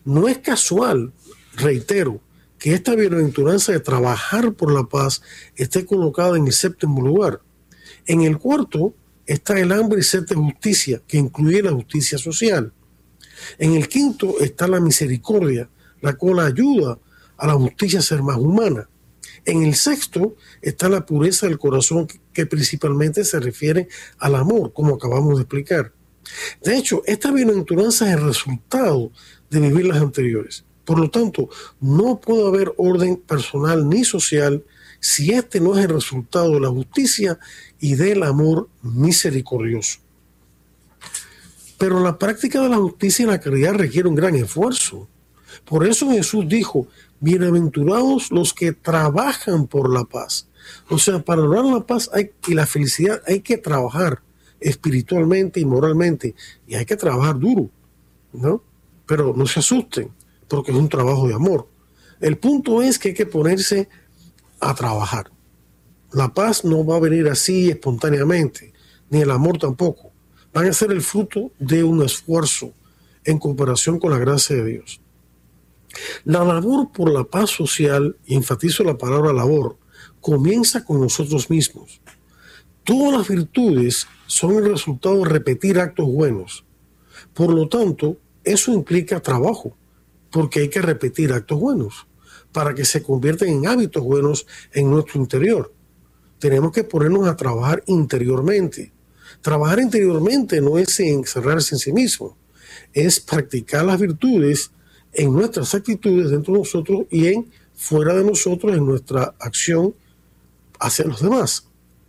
No es casual, reitero, que esta bienaventuranza de trabajar por la paz esté colocada en el séptimo lugar. En el cuarto está el hambre y sed de justicia, que incluye la justicia social. En el quinto está la misericordia, la cual ayuda a la justicia a ser más humana. En el sexto está la pureza del corazón, que principalmente se refiere al amor, como acabamos de explicar. De hecho, esta bienaventuranza es el resultado de vivir las anteriores. Por lo tanto, no puede haber orden personal ni social si este no es el resultado de la justicia y del amor misericordioso. Pero la práctica de la justicia y la caridad requiere un gran esfuerzo. Por eso Jesús dijo: bienaventurados los que trabajan por la paz. O sea, para lograr la paz y la felicidad hay que trabajar espiritualmente y moralmente, y hay que trabajar duro, ¿no? Pero no se asusten, porque es un trabajo de amor. El punto es que hay que ponerse a trabajar. La paz no va a venir así espontáneamente, ni el amor tampoco. Van a ser el fruto de un esfuerzo en cooperación con la gracia de Dios. La labor por la paz social, y enfatizo la palabra labor, comienza con nosotros mismos. Todas las virtudes son el resultado de repetir actos buenos. Por lo tanto, eso implica trabajo, porque hay que repetir actos buenos para que se conviertan en hábitos buenos en nuestro interior. Tenemos que ponernos a trabajar interiormente. Trabajar interiormente no es encerrarse en sí mismo, es practicar las virtudes en nuestras actitudes dentro de nosotros y fuera de nosotros en nuestra acción hacia los demás.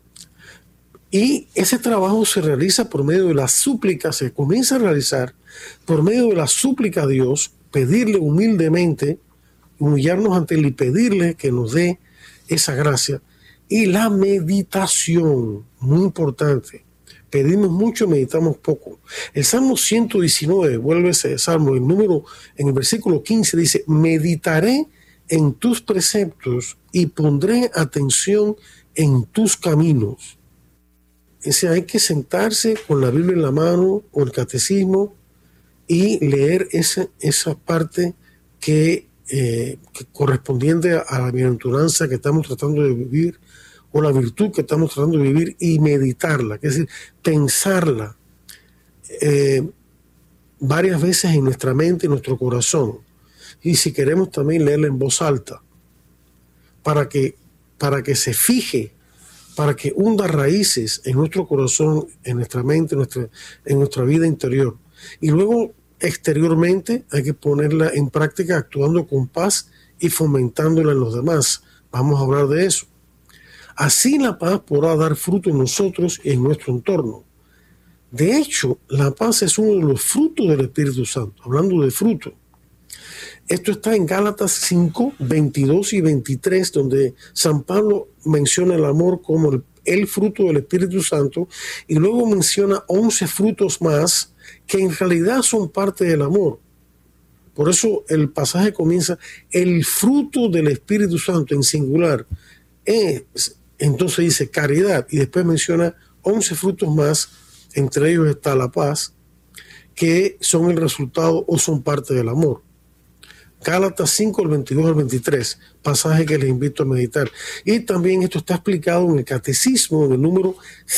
Y ese trabajo se realiza por medio de la súplica, se comienza a realizar por medio de la súplica a Dios, pedirle humildemente, humillarnos ante Él y pedirle que nos dé esa gracia. Y la meditación, muy importante. Pedimos mucho, meditamos poco. El Salmo 119, vuelve ese salmo, en el versículo 15 dice: meditaré en tus preceptos y pondré atención en tus caminos. Hay que sentarse con la Biblia en la mano o el catecismo y leer esa parte que correspondiente a la bienaventuranza que estamos tratando de vivir, o la virtud que estamos tratando de vivir, y meditarla, es decir, pensarla varias veces en nuestra mente y nuestro corazón. Y si queremos también leerla en voz alta, para que se fije, para que hunda raíces en nuestro corazón, en nuestra mente, en nuestra vida interior. Y luego, exteriormente, hay que ponerla en práctica actuando con paz y fomentándola en los demás. Vamos a hablar de eso. Así la paz podrá dar fruto en nosotros y en nuestro entorno. De hecho, la paz es uno de los frutos del Espíritu Santo. Hablando de fruto, esto está en Gálatas 5, 22 y 23, donde San Pablo menciona el amor como el fruto del Espíritu Santo, y luego menciona 11 frutos más que en realidad son parte del amor. Por eso el pasaje comienza: el fruto del Espíritu Santo, en singular. Entonces dice caridad, y después menciona 11 frutos más, entre ellos está la paz, que son el resultado o son parte del amor. Gálatas 5, el 22 al 23, pasaje que les invito a meditar. Y también esto está explicado en el Catecismo, en el número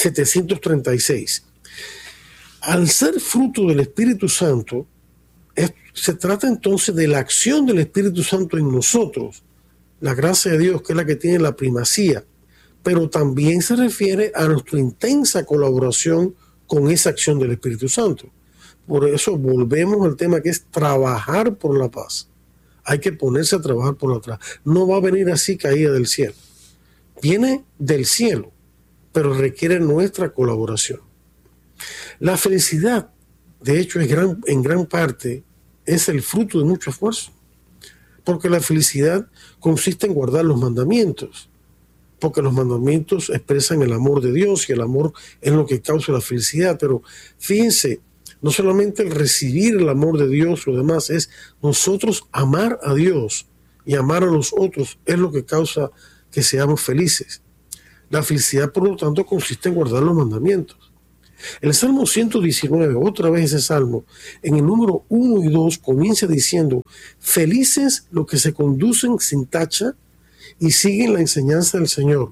736. Al ser fruto del Espíritu Santo, se trata entonces de la acción del Espíritu Santo en nosotros, la gracia de Dios, que es la que tiene la primacía, pero también se refiere a nuestra intensa colaboración con esa acción del Espíritu Santo. Por eso volvemos al tema que es trabajar por la paz. Hay que ponerse a trabajar por la paz. No va a venir así caída del cielo. Viene del cielo, pero requiere nuestra colaboración. La felicidad, de hecho, en gran parte es el fruto de mucho esfuerzo, porque la felicidad consiste en guardar los mandamientos, porque los mandamientos expresan el amor de Dios y el amor es lo que causa la felicidad. Pero fíjense, no solamente el recibir el amor de Dios, lo demás es nosotros amar a Dios y amar a los otros es lo que causa que seamos felices. La felicidad, por lo tanto, consiste en guardar los mandamientos. El Salmo 119, otra vez ese salmo, en el número 1 y 2 comienza diciendo: felices los que se conducen sin tacha y siguen la enseñanza del Señor.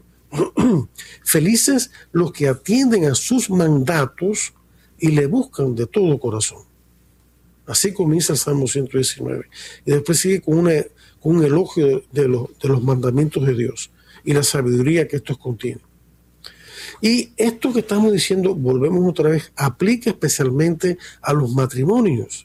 Felices los que atienden a sus mandatos y le buscan de todo corazón. Así comienza el Salmo 119. Y después sigue con un elogio de los mandamientos de Dios y la sabiduría que estos contienen. Y esto que estamos diciendo, volvemos otra vez, aplica especialmente a los matrimonios.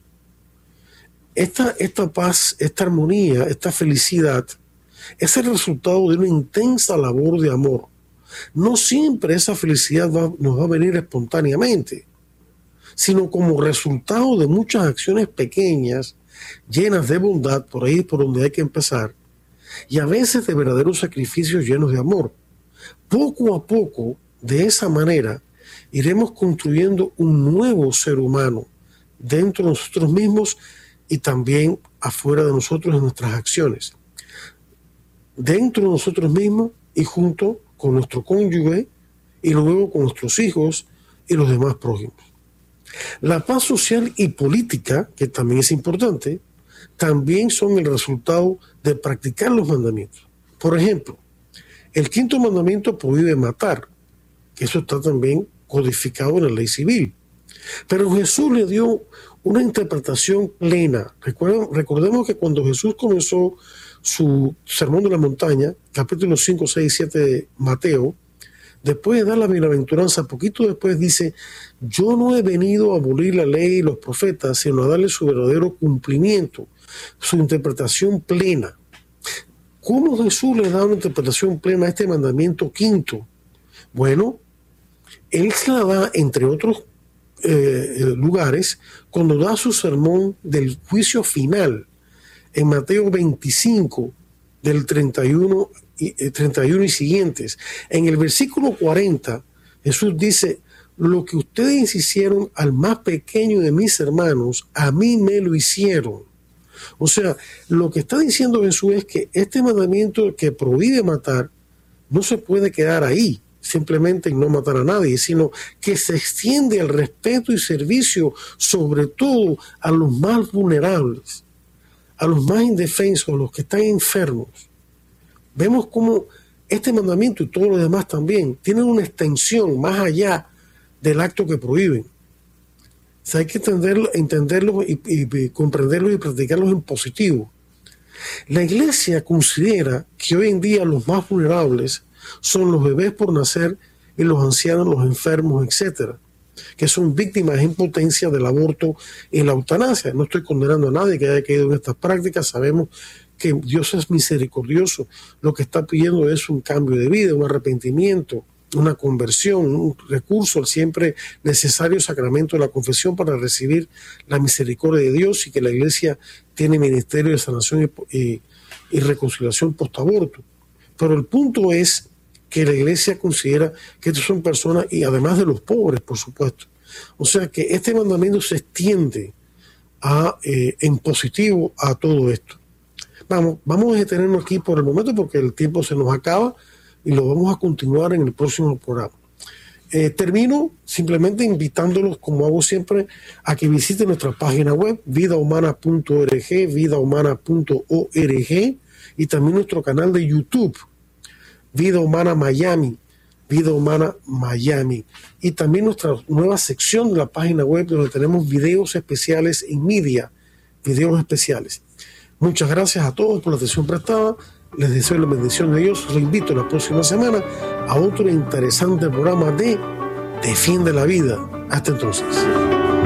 Esta paz, esta armonía, esta felicidad es el resultado de una intensa labor de amor. No siempre esa felicidad nos va a venir espontáneamente, sino como resultado de muchas acciones pequeñas, llenas de bondad, por ahí es por donde hay que empezar, y a veces de verdaderos sacrificios llenos de amor. Poco a poco, de esa manera, iremos construyendo un nuevo ser humano dentro de nosotros mismos y también afuera de nosotros en nuestras acciones. Dentro de nosotros mismos y junto con nuestro cónyuge y luego con nuestros hijos y los demás prójimos. La paz social y política, que también es importante, también son el resultado de practicar los mandamientos. Por ejemplo, el 5º mandamiento prohíbe matar, que eso está también codificado en la ley civil. Pero Jesús le dio una interpretación plena. Recordemos que cuando Jesús comenzó su Sermón de la Montaña, capítulos 5, 6 y 7 de Mateo, después de dar la bienaventuranza, poquito después dice: yo no he venido a abolir la ley y los profetas, sino a darle su verdadero cumplimiento, su interpretación plena. ¿Cómo Jesús le da una interpretación plena a este mandamiento 5º? Bueno, él se la da, entre otros lugares, cuando da su sermón del juicio final, en Mateo 25, del 31 y siguientes. En el versículo 40, Jesús dice: lo que ustedes hicieron al más pequeño de mis hermanos, a mí me lo hicieron. O sea, lo que está diciendo Jesús es que este mandamiento que prohíbe matar no se puede quedar ahí, simplemente en no matar a nadie, sino que se extiende al respeto y servicio, sobre todo a los más vulnerables, a los más indefensos, a los que están enfermos. Vemos cómo este mandamiento y todo lo demás también tienen una extensión más allá del acto que prohíben. O sea, hay que entenderlos y comprenderlos y practicarlos en positivo. La Iglesia considera que hoy en día los más vulnerables son los bebés por nacer y los ancianos, los enfermos, etcétera, que son víctimas en potencia del aborto y la eutanasia. No estoy condenando a nadie que haya caído en estas prácticas. Sabemos que Dios es misericordioso. Lo que está pidiendo es un cambio de vida, un arrepentimiento, una conversión, un recurso al siempre necesario sacramento de la confesión para recibir la misericordia de Dios, y que la Iglesia tiene ministerio de sanación y reconciliación post-aborto. Pero el punto es que la Iglesia considera que estas son personas, y además de los pobres, por supuesto. O sea que este mandamiento se extiende en positivo a todo esto. Vamos a detenernos aquí por el momento porque el tiempo se nos acaba y lo vamos a continuar en el próximo programa. Termino simplemente invitándolos, como hago siempre, a que visiten nuestra página web vidahumana.org, vidahumana.org, y también nuestro canal de YouTube, Vida Humana Miami, Vida Humana Miami, y también nuestra nueva sección de la página web donde tenemos videos especiales en media, videos especiales. Muchas gracias a todos por la atención prestada. Les deseo la bendición de Dios. Les invito la próxima semana a otro interesante programa de Defiende la Vida. Hasta entonces.